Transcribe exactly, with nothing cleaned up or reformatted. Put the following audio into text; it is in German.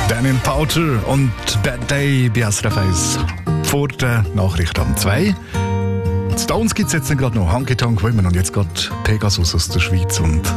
Daniel Powter und Bad Day bei S R F eins. Vor der Nachricht um zwei. Die Stones gibt es jetzt gerade noch. Honky Tonk Women und jetzt geht Pegasus aus der Schweiz und